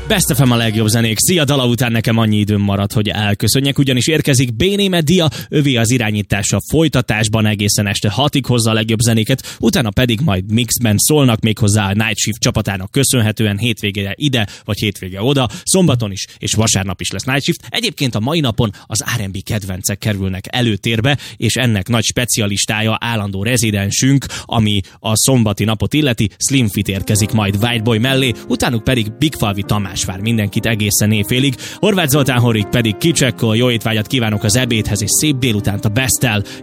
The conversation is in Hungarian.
Best FM a legjobb zenék. Szia, dala után nekem annyi időm marad, hogy elköszönjek, ugyanis érkezik Béné Media, övé az irányítása folytatásban egészen este 6-ig hozza a legjobb zenéket, utána pedig majd mixben szólnak méghozzá a Night Shift csapatának köszönhetően hétvégére ide, vagy hétvége oda, szombaton is és vasárnap is lesz Night Shift. Egyébként a mai napon az R&B kedvencek kerülnek előtérbe, és ennek nagy specialistája, állandó rezidensünk, ami a szombati napot illeti, Slim Fit érkezik majd Whiteboy mellé, utánuk pedig Big Falvi Tamás vár mindenkit egészen éjfélig. Horváth Zoltán Horik pedig kicsekkol, jó étvágyat kívánok az ebédhez, és szép délutánt a Besttel.